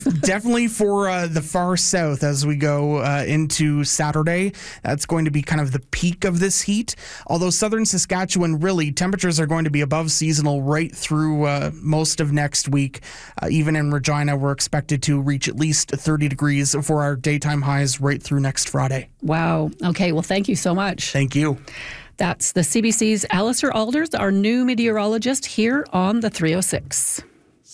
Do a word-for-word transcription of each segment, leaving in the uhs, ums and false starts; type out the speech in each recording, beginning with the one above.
Definitely for uh, the far south as we go uh, into Saturday. That's going to be kind of the peak of this heat. Although southern Saskatchewan, really, temperatures are going to be above seasonal right through uh, most of next week. Uh, even in Regina, we're expected to reach at least thirty degrees for our daytime highs right through next Friday. Wow. Okay, well, thank you so much. Thank you. That's the C B C's Alistair Alders, our new meteorologist here on the three oh six.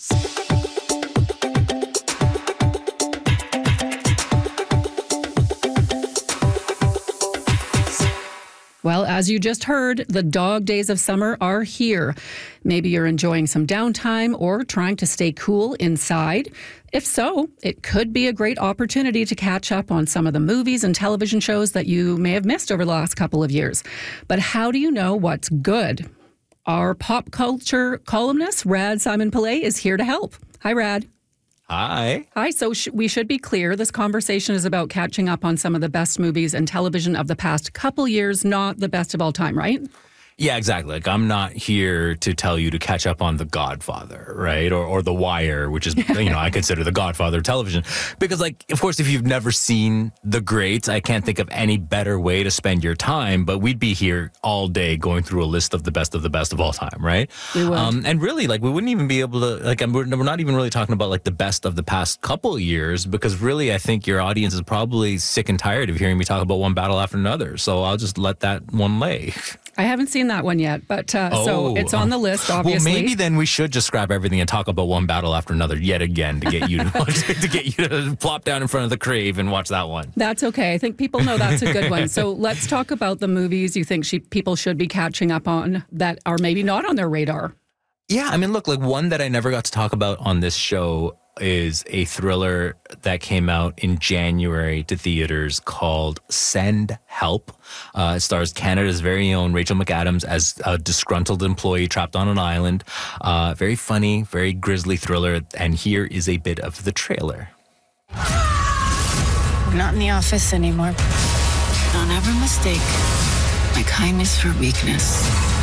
Well, as you just heard, the dog days of summer are here. Maybe you're enjoying some downtime or trying to stay cool inside. If so, it could be a great opportunity to catch up on some of the movies and television shows that you may have missed over the last couple of years. But how do you know what's good? Our pop culture columnist, Rad Simon Pillay, is here to help. Hi, Rad. Hi. Hi. So sh- we should be clear. This conversation is about catching up on some of the best movies and television of the past couple years, not the best of all time, right? Yeah, exactly. Like, I'm not here to tell you to catch up on The Godfather, right? Or or The Wire, which is, you know, I consider The Godfather of television. Because, like, of course, if you've never seen the greats, I can't think of any better way to spend your time. But we'd be here all day going through a list of the best of the best of all time, right? We would. Um, and really, like, we wouldn't even be able to, like, we're, we're not even really talking about, like, the best of the past couple of years. Because really, I think your audience is probably sick and tired of hearing me talk about one battle after another. So I'll just let that one lay. I haven't seen that one yet, but uh, oh, so it's on the list, obviously. Well, maybe then we should just scrap everything and talk about one battle after another yet again to get you to, to get you to plop down in front of the crave and watch that one. That's okay. I think people know that's a good one. So let's talk about the movies you think she, people should be catching up on that are maybe not on their radar. Yeah, I mean, look, like one that I never got to talk about on this show is a thriller that came out in January to theaters called Send Help. Uh, it stars Canada's very own Rachel McAdams as a disgruntled employee trapped on an island. Uh, very funny, very grisly thriller. And here is a bit of the trailer. We're not in the office anymore. Don't ever mistake my kindness for weakness.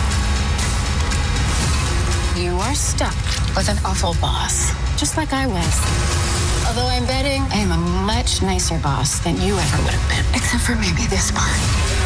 You are stuck with an awful boss, just like I was. Although I'm betting I am a much nicer boss than you ever would have been, except for maybe this part.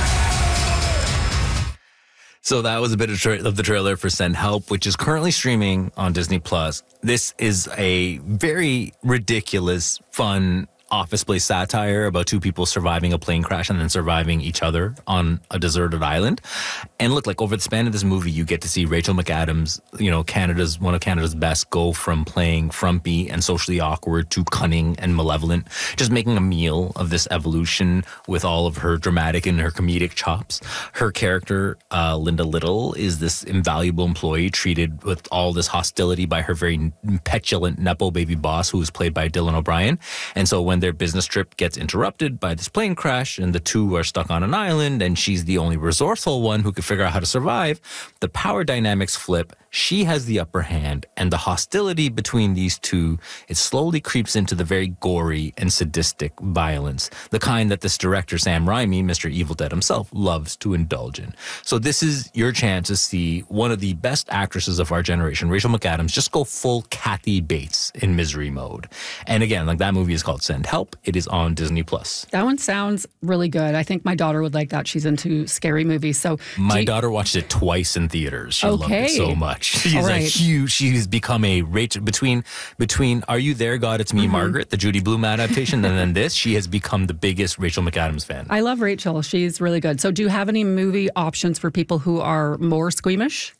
So that was a bit of, tra- of the trailer for Send Help, which is currently streaming on Disney Plus. This is a very ridiculous, fun office place satire about two people surviving a plane crash and then surviving each other on a deserted island. And look, like over the span of this movie, you get to see Rachel McAdams, you know, Canada's one of Canada's best, go from playing frumpy and socially awkward to cunning and malevolent, just making a meal of this evolution with all of her dramatic and her comedic chops. Her character, uh, Linda Little, is this invaluable employee treated with all this hostility by her very petulant Nepo baby boss, who is played by Dylan O'Brien. And so when their business trip gets interrupted by this plane crash and the two are stuck on an island and she's the only resourceful one who can figure out how to survive, the power dynamics flip. She has the upper hand, and the hostility between these two, it slowly creeps into the very gory and sadistic violence, the kind that this director, Sam Raimi, Mister Evil Dead himself, loves to indulge in. So this is your chance to see one of the best actresses of our generation, Rachel McAdams, just go full Kathy Bates in misery mode. And again, like that movie is called Send Help. It is on Disney Plus. That one sounds really good. I think my daughter would like that. She's into scary movies. So my you... daughter watched it twice in theaters. She okay. loved it so much. She's right. a huge, she's become a Rachel, between, between Are You There, God? It's Me, mm-hmm. Margaret, the Judy Blume adaptation, and then this, she has become the biggest Rachel McAdams fan. I love Rachel. She's really good. So do you have any movie options for people who are more squeamish?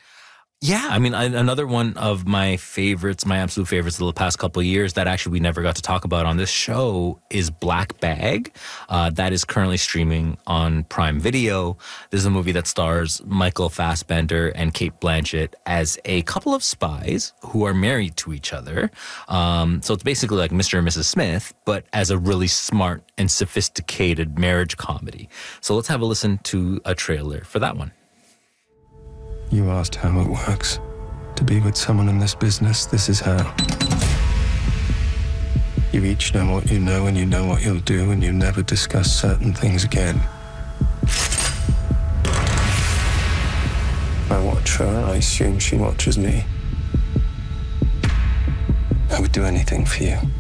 Yeah, I mean, I, another one of my favorites, my absolute favorites of the past couple of years that actually we never got to talk about on this show is Black Bag. Uh, that is currently streaming on Prime Video. This is a movie that stars Michael Fassbender and Cate Blanchett as a couple of spies who are married to each other. Um, so it's basically like Mister and Missus Smith, but as a really smart and sophisticated marriage comedy. So let's have a listen to a trailer for that one. You asked how it works. To be with someone in this business, this is how. You each know what you know, and you know what you'll do, and you never discuss certain things again. I watch her, I assume she watches me. I would do anything for you.